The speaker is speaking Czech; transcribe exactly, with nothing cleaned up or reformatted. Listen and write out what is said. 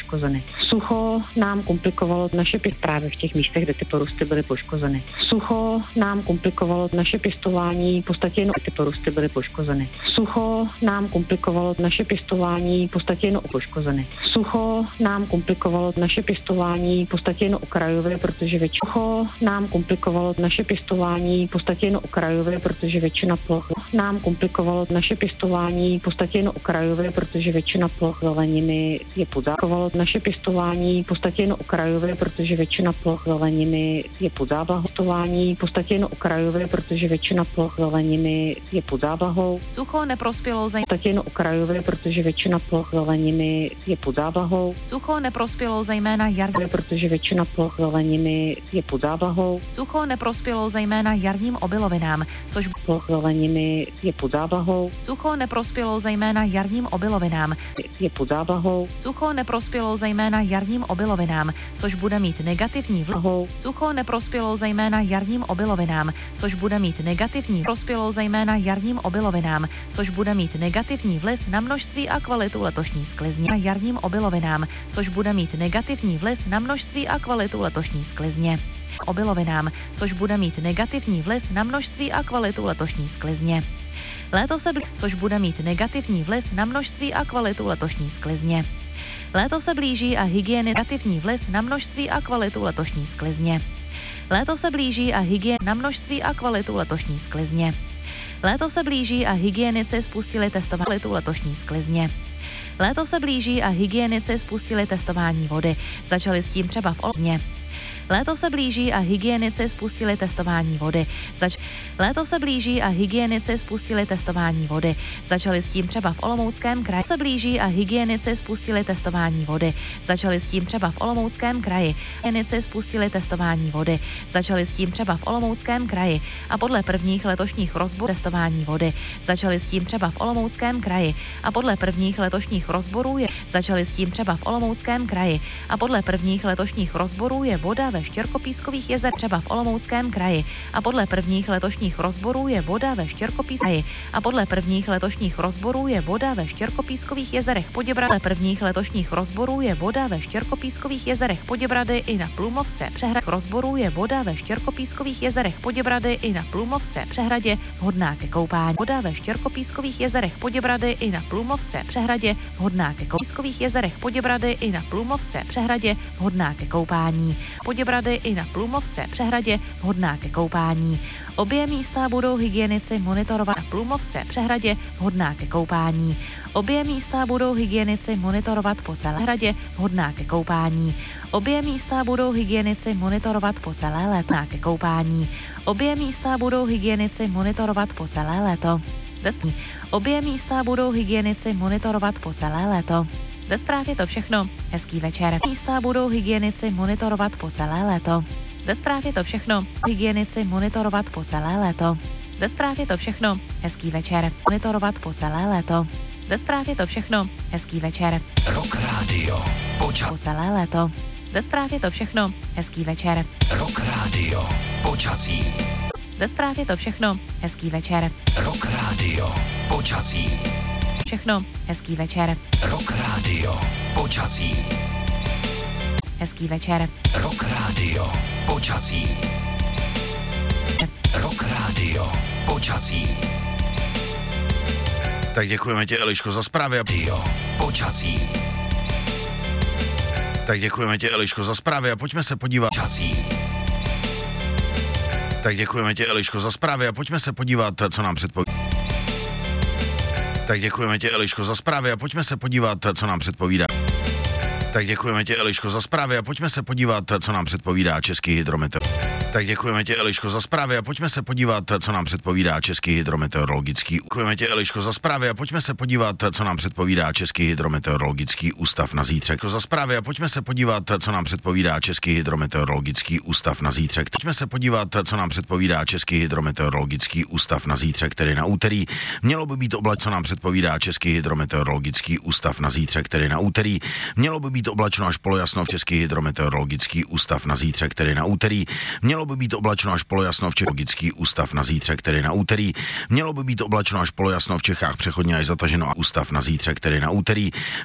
poškozeny. Sucho nám komplikovalo naše pěst právě v těch místech, kde ty porosty byly poškozeny. Sucho nám komplikovalo naše pěstování, v podstatě jenom ty porosty byly poškozeny. Sucho nám komplikovalo naše pěstování, v podstatě jenom poškozeny. Sucho nám komplikovalo naše pěstování, v podstatě jen okrajově, protože většinou nám komplikovalo naše pěstování, v podstatě jen okrajově, protože většina ploch nám komplikovalo naše pěstování, v podstatě jen okrajově, protože většina ploch zeleniny je podzákovalo naše pěstování, v podstatě jen okrajově, protože většina ploch zeleniny je pod závahou. Pěstování, v podstatě jen okrajově, protože většina ploch zeleniny je pod závahou. Sucho neprospělo zejména v podstatě jen okrajově, protože většina ploch zeleniny je pod závahou. Sucho neprospělo zejména jarním, protože většina ploch zeleniny je pod závahou. Sucho neprospělo zejména jarním obilovinám, což ploch zeleniny je pod závahou. Sucho neprospělo zejména jarním obilovinám, je pod závahou. Sucho neprospělo zejména jarním obilovinám, což bude mít negativní vliv. Sucho neprospělo zejména jarním obilovinám, což bude mít negativní prospělo zejména jarním obilovinám, což bude mít negativní vliv na množství a kvalitu letošní sklizně. Na jarním obilovinám, což bude mít negativní vliv na množství a kvalitu letošní sklizně. Obilovinám, což bude mít negativní vliv na množství a kvalitu letošní sklizně. Léto se blíží, což bude mít negativní vliv na množství a kvalitu letošní sklizně. Léto se blíží a hygieny negativní vliv na množství a kvalitu letošní sklizně. Léto se blíží a hygien na množství a kvalitu letošní sklizně. Léto se blíží a hygienici spustili testování kvalitu letošní sklizně. Léto se blíží a hygienici spustili testování vody. Začali s tím třeba v Olomouci. Léto se blíží a hygienici spustili testování vody. Zač- Léto se blíží a hygienici spustili testování vody. Začali s tím třeba v Olomouckém kraji. Se blíží a hygienici spustili testování vody. Začali s tím třeba v Olomouckém kraji. Hygienici spustili testování vody. Začali s tím třeba v Olomouckém kraji. A podle prvních letošních rozborů testování vody. Začali s tím třeba v Olomouckém kraji. A podle prvních letošních rozborů je začali s tím třeba v Olomouckém kraji. A podle prvních letošních rozborů je voda ve Štěrkopískových jezer třeba v Olomouckém kraji a podle prvních letošních rozborů je voda ve Štěrkopískových kraji a podle prvních letošních rozborů je voda ve Štěrkopískových jezerech Poděbrady. Podle prvních letošních rozborů je voda ve Štěrkopískových jezerech Poděbrady i na Plumovské přehradě. Rozborů je voda ve Štěrkopískových jezerech Poděbrady i na Plumovské přehradě vhodná ke koupání. Voda ve Štěrkopískových jezerech Poděbrady i na Plumovské přehradě vhodná ke koupání. jezerech Poděbrady i na Plumovské přehradě vhodná ke koupání. Poděbrady i na Plumovské přehradě vhodná ke koupání. Obě místa budou hygienici monitorovat na Plumovské přehradě vhodná ke koupání. Obě místa budou hygienici monitorovat po celé hradě vhodná ke koupání. Obě místa budou hygienici monitorovat po celé léto ke koupání. Obě místa budou hygienici monitorovat po celé léto. Obě místa budou hygienici monitorovat po celé léto. Ze zpráv je to všechno. Hezký večer. Místa budou hygienici monitorovat po celé léto. Ze zpráv je to všechno. Hygienici monitorovat po celé léto. Ze zpráv je to všechno. Hezký večer. Monitorovat po celé léto. Ze zpráv je to všechno. Hezký večer. Rock Radio. Poča- po celé léto. Ze zpráv je to všechno. Hezký večer. Rock Radio. Počasí. Ze zpráv je to všechno. Hezký večer. Rock Radio. Počasí. Všechno. Hezký večer. Rock Radio. Počasí. Hezký večer. Rock Radio. Počasí. Rock Radio. Počasí. Tak děkujeme tě, Eliško, za zprávy. Radio. Počasí. Tak děkujeme tě, Eliško, za zprávy a pojďme se podívat. Počasí. Tak děkujeme tě, Eliško, za zprávy a pojďme se podívat, co nám předpovídá. Tak děkujeme tě, Eliško, za zprávy a pojďme se podívat, co nám předpovídá. Tak děkujeme tě, Eliško, za zprávy a pojďme se podívat, co nám předpovídá Český hydrometeor. Tak děkujeme tě, Eliško, za zprávy a pojďme se podívat, co nám předpovídá Český hydrometeorologický. Děkujeme tě, Eliško, za zprávy a pojďme se podívat, co nám předpovídá Český hydrometeorologický ústav na zítřek. Za zprávy a pojďme se podívat, co nám předpovídá Český hydrometeorologický ústav na zítřek. Pojďme se podívat, co nám předpovídá Český hydrometeorologický ústav na zítřek, tedy na úterý. Mělo by být oblačno, co nám předpovídá Český hydrometeorologický ústav na zítřek, tedy na úterý. Mělo by být oblačno až polojasno v Český hydrometeorologický ústav na zítřek, tedy na úterý. Mělo by být oblačno až polojasno v Český ústav na zítřek, tedy na úterý. Mělo by být oblačno až polojasno v Čechách, přechodně až zataženo a ústav na zítřek, tedy na úterý.